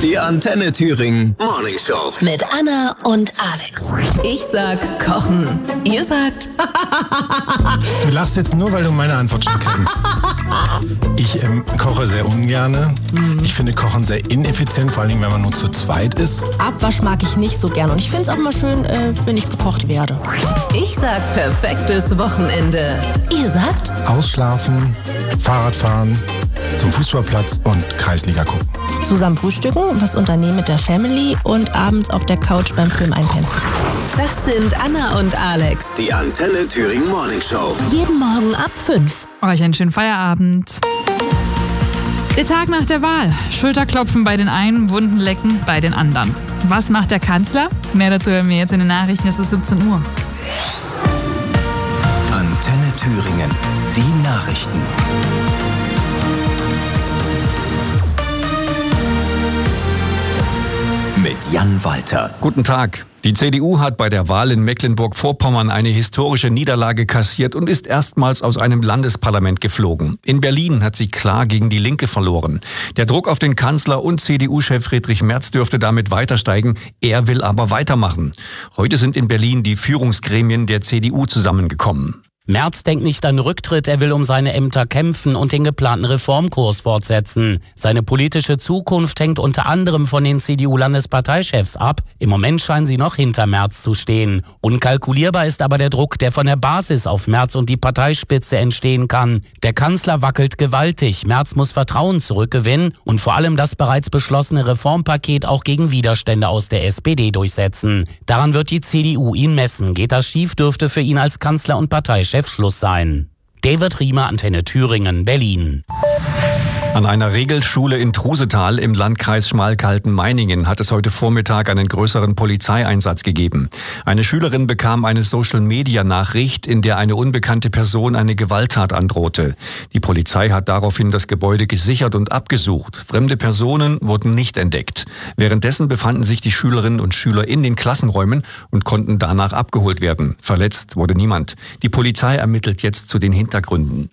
Die Antenne Thüringen Morning Show. Mit Anna und Alex. Ich sag Kochen. Ihr sagt... Du lachst jetzt nur, weil du meine Antwort schon kennst. Ich koche sehr ungerne. Ich finde Kochen sehr ineffizient, vor allem wenn man nur zu zweit ist. Abwasch mag ich nicht so gern und ich finde es auch mal schön, wenn ich bekocht werde. Ich sag perfektes Wochenende. Ihr sagt... Ausschlafen, Fahrradfahren, zum Fußballplatz und Kreisliga gucken. Zusammen frühstücken, was unternehmen mit der Family und abends auf der Couch beim Film einpennen. Das sind Anna und Alex. Die Antenne Thüringen Morning Show. Jeden Morgen ab 5. Euch einen schönen Feierabend. Der Tag nach der Wahl. Schulterklopfen bei den einen, Wunden lecken bei den anderen. Was macht der Kanzler? Mehr dazu hören wir jetzt in den Nachrichten. Es ist 17 Uhr. Antenne Thüringen. Die Nachrichten. Mit Jan Walter. Guten Tag. Die CDU hat bei der Wahl in Mecklenburg-Vorpommern eine historische Niederlage kassiert und ist erstmals aus einem Landesparlament geflogen. In Berlin hat sie klar gegen die Linke verloren. Der Druck auf den Kanzler und CDU-Chef Friedrich Merz dürfte damit weiter steigen. Er will aber weitermachen. Heute sind in Berlin die Führungsgremien der CDU zusammengekommen. Merz denkt nicht an Rücktritt, er will um seine Ämter kämpfen und den geplanten Reformkurs fortsetzen. Seine politische Zukunft hängt unter anderem von den CDU-Landesparteichefs ab. Im Moment scheinen sie noch hinter Merz zu stehen. Unkalkulierbar ist aber der Druck, der von der Basis auf Merz und die Parteispitze entstehen kann. Der Kanzler wackelt gewaltig, Merz muss Vertrauen zurückgewinnen und vor allem das bereits beschlossene Reformpaket auch gegen Widerstände aus der SPD durchsetzen. Daran wird die CDU ihn messen. Geht das schief, dürfte für ihn als Kanzler und Parteichef Schluss sein. David Riemer, Antenne Thüringen, Berlin. An einer Regelschule in Trusetal im Landkreis Schmalkalden-Meiningen hat es heute Vormittag einen größeren Polizeieinsatz gegeben. Eine Schülerin bekam eine Social-Media-Nachricht, in der eine unbekannte Person eine Gewalttat androhte. Die Polizei hat daraufhin das Gebäude gesichert und abgesucht. Fremde Personen wurden nicht entdeckt. Währenddessen befanden sich die Schülerinnen und Schüler in den Klassenräumen und konnten danach abgeholt werden. Verletzt wurde niemand. Die Polizei ermittelt jetzt zu den Hintergründen.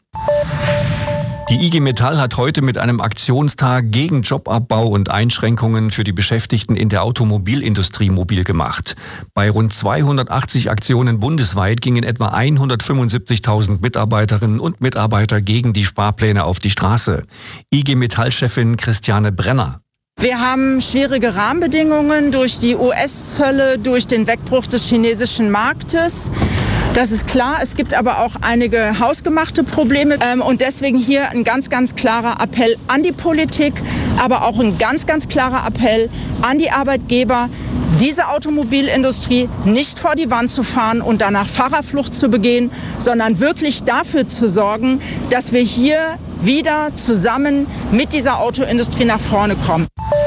Die IG Metall hat heute mit einem Aktionstag gegen Jobabbau und Einschränkungen für die Beschäftigten in der Automobilindustrie mobil gemacht. Bei rund 280 Aktionen bundesweit gingen etwa 175.000 Mitarbeiterinnen und Mitarbeiter gegen die Sparpläne auf die Straße. IG Metall-Chefin Christiane Brenner. Wir haben schwierige Rahmenbedingungen durch die US-Zölle, durch den Wegbruch des chinesischen Marktes. Das ist klar. Es gibt aber auch einige hausgemachte Probleme. Und deswegen hier ein ganz, ganz klarer Appell an die Politik, aber auch ein ganz, ganz klarer Appell an die Arbeitgeber, diese Automobilindustrie nicht vor die Wand zu fahren und danach Fahrerflucht zu begehen, sondern wirklich dafür zu sorgen, dass wir hier wieder zusammen mit dieser Autoindustrie nach vorne kommen.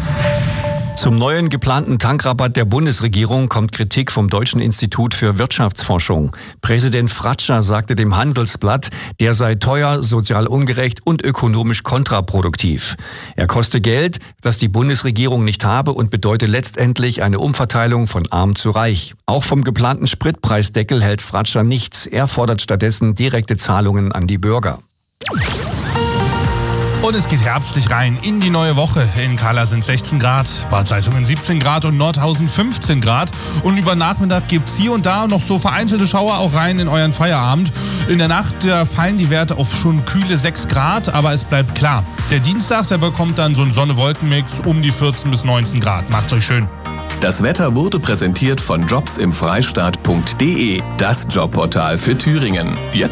Zum neuen geplanten Tankrabatt der Bundesregierung kommt Kritik vom Deutschen Institut für Wirtschaftsforschung. Präsident Fratscher sagte dem Handelsblatt, der sei teuer, sozial ungerecht und ökonomisch kontraproduktiv. Er koste Geld, das die Bundesregierung nicht habe und bedeutet letztendlich eine Umverteilung von arm zu reich. Auch vom geplanten Spritpreisdeckel hält Fratscher nichts. Er fordert stattdessen direkte Zahlungen an die Bürger. Und es geht herbstlich rein in die neue Woche. In Kala sind 16 Grad, Bad Salzungen 17 Grad und Nordhausen 15 Grad. Und über Nachmittag gibt es hier und da noch so vereinzelte Schauer auch rein in euren Feierabend. In der Nacht fallen die Werte auf schon kühle 6 Grad, aber es bleibt klar. Der Dienstag, der bekommt dann so einen Sonne-Wolken-Mix um die 14 bis 19 Grad. Macht's euch schön. Das Wetter wurde präsentiert von jobsimfreistaat.de, das Jobportal für Thüringen. Jetzt